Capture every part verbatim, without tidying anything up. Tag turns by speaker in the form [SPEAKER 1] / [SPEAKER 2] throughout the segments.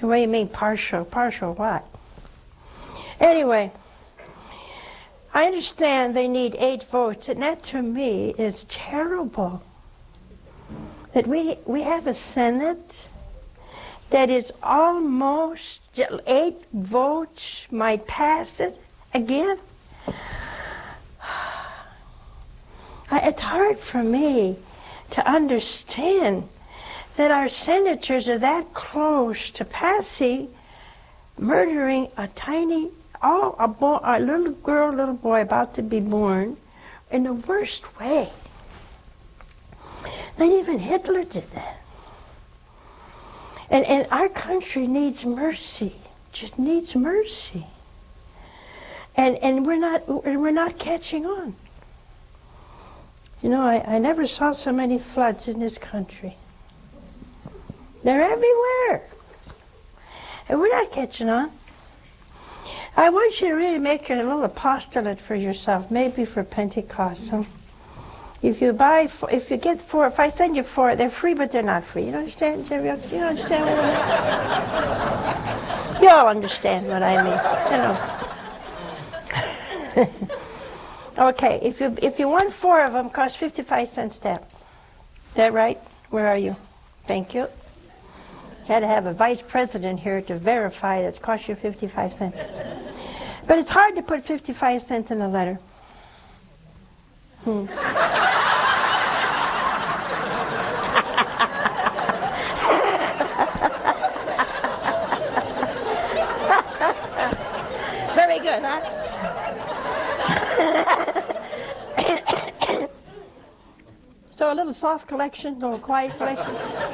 [SPEAKER 1] What do you mean partial? Partial what? Anyway, I understand they need eight votes, and that to me is terrible. That we, we have a Senate that is almost eight votes might pass it again. It's hard for me to understand that our senators are that close to passing, murdering a tiny, oh, a, boy, a little girl, little boy about to be born in the worst way. Not even Hitler did that. And, and our country needs mercy, just needs mercy. And, and we're not, we're not catching on. You know, I, I never saw so many floods in this country. They're everywhere. And we're not catching on. I want you to really make a little apostolate for yourself, maybe for Pentecost. Huh? If you buy, four, if you get four, if I send you four, they're free, but they're not free. You understand? You understand what I mean? You all understand what I mean, you know. Okay, if you if you want four of them, cost fifty-five cents stamp. Is that right? Where are you? Thank you. You had to have a vice president here to verify that it cost you fifty-five cents. But it's hard to put fifty-five cents in a letter. Hmm. Very good, huh? So a little soft collection, a little quiet collection.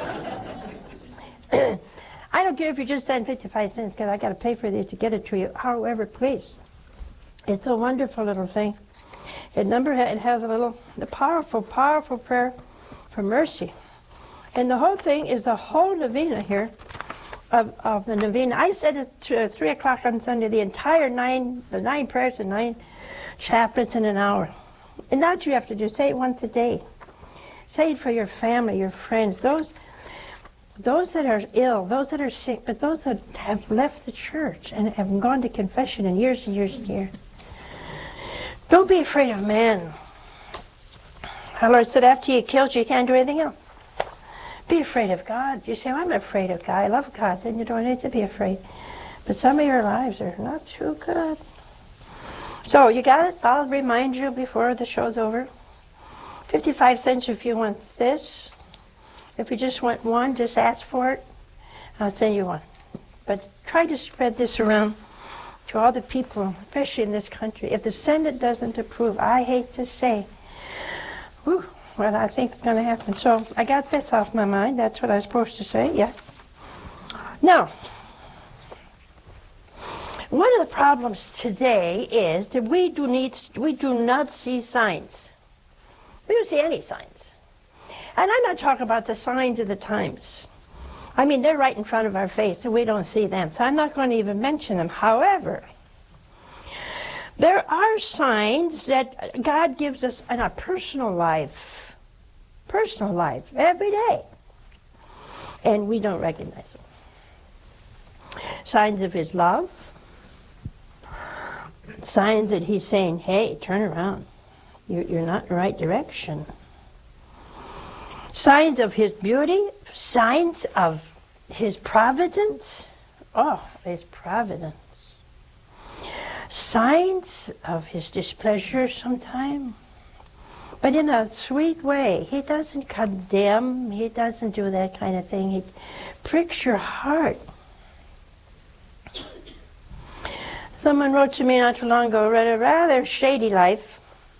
[SPEAKER 1] I don't care if you just send fifty-five cents because I got to pay for these to get it to you. However, please. It's a wonderful little thing. It number it has a little, the powerful, powerful prayer for mercy. And the whole thing is the whole novena here of, of the novena. I said it to three o'clock on Sunday, the entire nine, the nine prayers and nine chaplets in an hour. And that's what you have to do. Say it once a day. Say it for your family, your friends, those those that are ill, those that are sick, but those that have left the church and have gone to confession in years and years and years. Don't be afraid of man. Our Lord said after you killed you, you can't do anything else. Be afraid of God. You say, well, I'm not afraid of God. I love God. Then you don't need to be afraid. But some of your lives are not too good. So you got it? I'll remind you before the show's over. fifty-five cents if you want this. If you just want one, just ask for it. I'll send you one. But try to spread this around to all the people, especially in this country. If the Senate doesn't approve, I hate to say, whew, what I think is going to happen. So I got this off my mind. That's what I was supposed to say, yeah. Now, one of the problems today is that we do, need, we do not see signs. We don't see any signs. And I'm not talking about the signs of the times. I mean, they're right in front of our face, and we don't see them. So I'm not going to even mention them. However, there are signs that God gives us in our personal life, personal life, every day, and we don't recognize them. Signs of His love, signs that He's saying, hey, turn around. You're, you're not in the right direction. Signs of His beauty, signs of His providence. Oh, His providence. Signs of His displeasure sometime. But in a sweet way. He doesn't condemn. He doesn't do that kind of thing. He pricks your heart. Someone wrote to me not too long ago, read a rather shady life.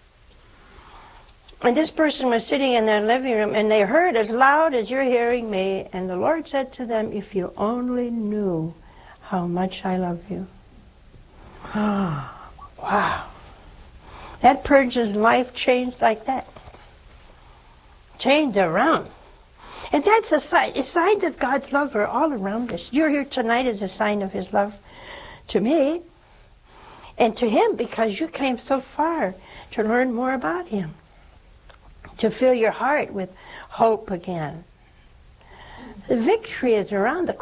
[SPEAKER 1] And this person was sitting in their living room, and they heard as loud as you're hearing me, and the Lord said to them, if you only knew how much I love you. Oh, wow. That person's life changed like that. Changed around. And that's a sign. A signs of God's love are all around us. You're here tonight as a sign of His love to me and to Him, because you came so far to learn more about Him, to fill your heart with hope again. The victory is around the corner.